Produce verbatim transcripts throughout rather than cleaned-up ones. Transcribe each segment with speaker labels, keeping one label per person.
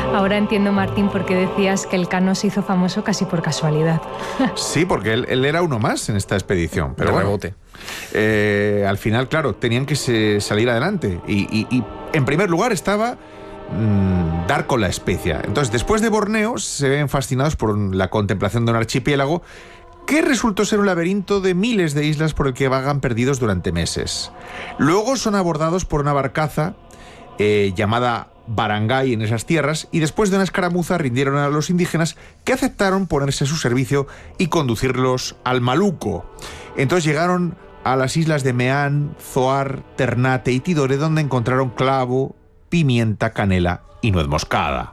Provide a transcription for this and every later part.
Speaker 1: Ahora entiendo, Martín, por qué decías que Elcano se hizo famoso casi por casualidad.
Speaker 2: Sí, porque él, él era uno más en esta expedición. Pero
Speaker 3: De
Speaker 2: bueno,
Speaker 3: rebote.
Speaker 2: eh, al final, claro, tenían que se, salir adelante. Y, y, y en primer lugar estaba mmm, dar con la especia. Entonces, después de Borneo, se ven fascinados por la contemplación de un archipiélago que resultó ser un laberinto de miles de islas por el que vagan perdidos durante meses. Luego son abordados por una barcaza eh, llamada Barangay en esas tierras, y después de una escaramuza rindieron a los indígenas, que aceptaron ponerse a su servicio y conducirlos al Maluco. Entonces llegaron a las islas de Meán, Zoar, Ternate y Tidore, donde encontraron clavo, pimienta, canela y nuez moscada.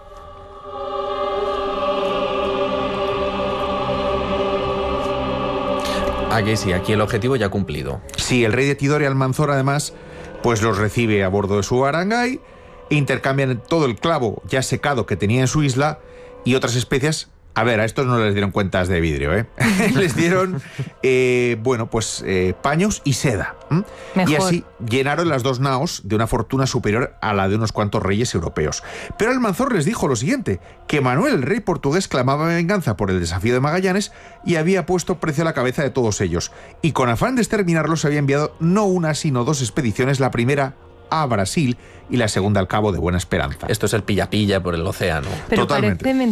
Speaker 3: Aquí sí, aquí el objetivo ya cumplido.
Speaker 2: Sí, el rey de Tidore, Almanzor, además, pues los recibe a bordo de su barangay, e intercambian todo el clavo ya secado que tenía en su isla y otras especias. A ver, a estos no les dieron cuentas de vidrio, ¿eh? Les dieron, eh, bueno, pues eh, paños y seda. ¿m? Y así llenaron las dos naos de una fortuna superior a la de unos cuantos reyes europeos. Pero Almanzor les dijo lo siguiente, que Manuel, el rey portugués, clamaba venganza por el desafío de Magallanes y había puesto precio a la cabeza de todos ellos. Y con afán de exterminarlos había enviado no una, sino dos expediciones, la primera a Brasil y la segunda al Cabo de Buena Esperanza.
Speaker 3: Esto es el pilla-pilla por el océano.
Speaker 1: Pero
Speaker 2: Totalmente.
Speaker 1: parece